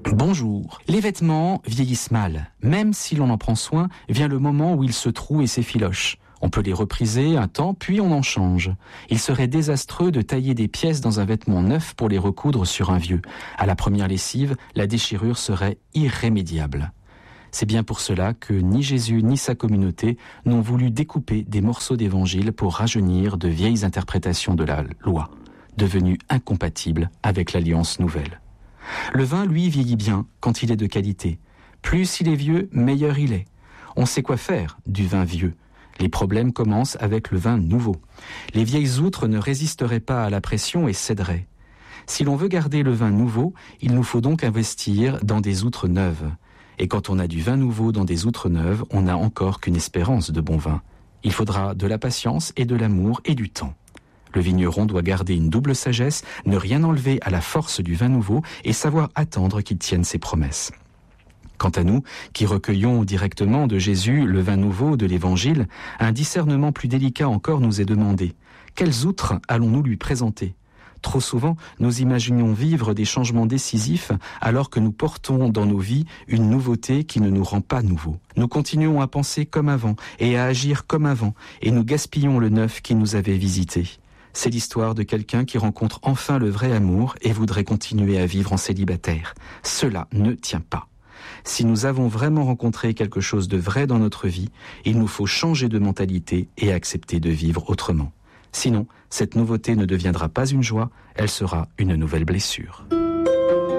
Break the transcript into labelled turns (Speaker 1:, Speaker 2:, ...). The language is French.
Speaker 1: Bonjour. Les vêtements vieillissent mal. Même si l'on en prend soin, vient le moment où ils se trouent et s'effilochent. On peut les repriser un temps, puis on en change. Il serait désastreux de tailler des pièces dans un vêtement neuf pour les recoudre sur un vieux. À la première lessive, la déchirure serait irrémédiable. C'est bien pour cela que ni Jésus ni sa communauté n'ont voulu découper des morceaux d'évangile pour rajeunir de vieilles interprétations de la loi, devenues incompatibles avec l'alliance nouvelle. Le vin, lui, vieillit bien quand il est de qualité. Plus il est vieux, meilleur il est. On sait quoi faire du vin vieux. Les problèmes commencent avec le vin nouveau. Les vieilles outres ne résisteraient pas à la pression et céderaient. Si l'on veut garder le vin nouveau, il nous faut donc investir dans des outres neuves. Et quand on a du vin nouveau dans des outres neuves, on n'a encore qu'une espérance de bon vin. Il faudra de la patience et de l'amour et du temps. Le vigneron doit garder une double sagesse, ne rien enlever à la force du vin nouveau et savoir attendre qu'il tienne ses promesses. Quant à nous, qui recueillons directement de Jésus le vin nouveau de l'Évangile, un discernement plus délicat encore nous est demandé. Quelles outres allons-nous lui présenter ? Trop souvent, nous imaginons vivre des changements décisifs alors que nous portons dans nos vies une nouveauté qui ne nous rend pas nouveaux. Nous continuons à penser comme avant et à agir comme avant et nous gaspillons le neuf qui nous avait visité. C'est l'histoire de quelqu'un qui rencontre enfin le vrai amour et voudrait continuer à vivre en célibataire. Cela ne tient pas. Si nous avons vraiment rencontré quelque chose de vrai dans notre vie, il nous faut changer de mentalité et accepter de vivre autrement. Sinon, cette nouveauté ne deviendra pas une joie, elle sera une nouvelle blessure.